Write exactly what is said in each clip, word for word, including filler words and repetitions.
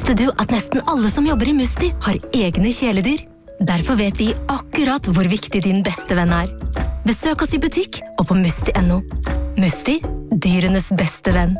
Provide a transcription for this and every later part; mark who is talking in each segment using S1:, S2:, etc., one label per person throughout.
S1: Visste du at nesten alle som jobber i Musti har egne kjæledyr? Derfor vet vi akkurat hvor viktig din beste venn er. Besøk oss i butikk og på musti punktum no. Musti, dyrenes beste venn.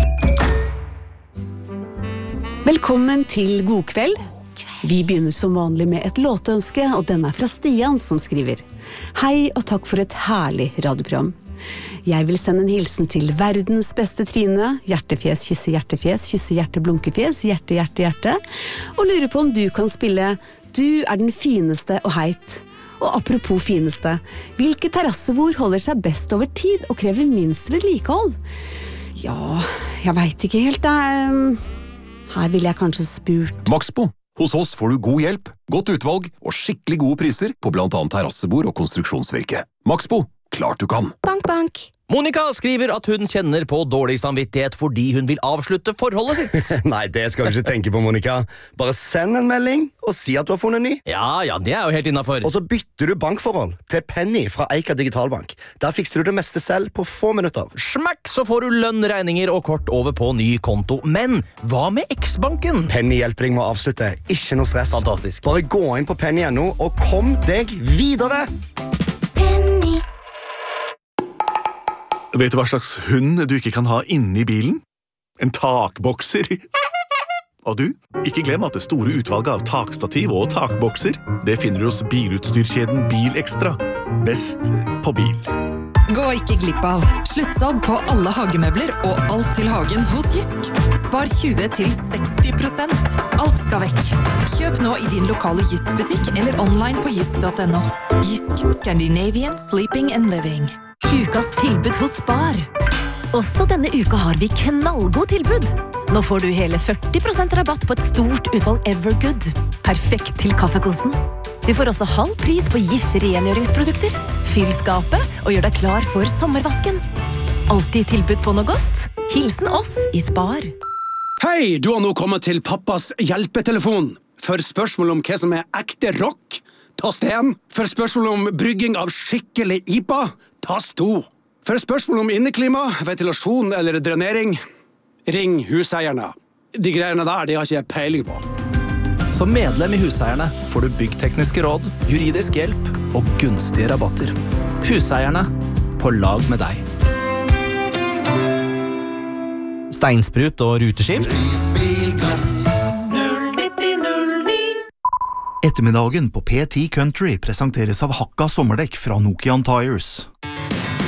S2: Velkommen til God kveld. Vi begynner som vanlig med et låtønske, og den er fra Stian som skriver: Hei og takk for et herlig radioprogram. Jeg vil sende en hilsen til verdens beste Trine, hjertefjes, kysse hjertefjes, kysse hjerte, blunkefjes, hjerte, hjerte, hjerte, og lurer på om du kan spille Du er den fineste og heit. Og apropos fineste, hvilke terrassebord holder seg best over tid og krever minst vedlikehold? Ja, jeg vet ikke helt, da. Her ville jeg kanskje spurt.
S3: Maxbo. Hos oss får du god hjelp, godt utvalg og skikkelig gode priser på blant annet terrassebord og konstruksjonsvirke. Maxbo. Klart du kan.
S1: Bank, bank.
S4: Monica skriver at hun kjenner på dårlig samvittighet fordi hun vil avslutte forholdet sitt.
S5: Nei, det skal du ikke tenke på, Monica. Bare send en melding og si at du har funnet ny.
S4: Ja, ja, det er jo helt innenfor.
S5: Og så bytter du bankforhold til Penny fra Eika Digitalbank. Der fikser du det meste selv på få minutter.
S4: Smakk, så får du lønn, regninger og kort over på ny konto. Men hva med X-banken?
S5: Penny hjelper deg med å avslutte. Ikke noe stress.
S4: Fantastisk.
S5: Bare gå inn på penny punktum no og kom deg videre.
S6: Vet du hva slags hund du ikke kan ha inne i bilen? En takbokser. Og du, ikke glem at det store utvalget av takstativ og takbokser, det finner du hos bilutstyrkjeden Bilekstra. Best på bil.
S7: Gå ikke glipp av sluttsalg på alle hagemøbler og alt til hagen hos Jysk. Spar tjue til seksti prosent. Alt skal vekk. Kjøp nå i din lokale Jysk-butikk eller online på jysk punktum no. Jysk, Scandinavian Sleeping and Living.
S8: Ukas tilbud hos Spar. Også denne uka har vi knallgod tilbud. Nå får du hele førti prosent rabatt på et stort utvalg Evergood. Perfekt til kaffekosen. Du får også halv pris på Jif rengjøringsprodukter. Fyll skapet og gjør deg klar for sommervasken. Alltid tilbud på noe godt. Hilsen oss i Spar.
S9: Hei, du har nå kommet til pappas hjelpetelefon. For spørsmål om hva som er ekte rock, tast én. For spørsmål om brygging av skikkelig I P A, tast to. For spørsmål om inneklima, ventilasjon eller drenering, ring Huseierne. De greiene der, de har ikke jeg peiling på.
S10: Som medlem i Huseierne får du byggtekniske råd, juridisk hjelp og gunstige rabatter. Huseierne, på lag med deg.
S4: Steinsprut og ruteskift.
S11: Ettermiddagen på P ti Country presenteres av Hakka sommerdekk fra Nokian Tires.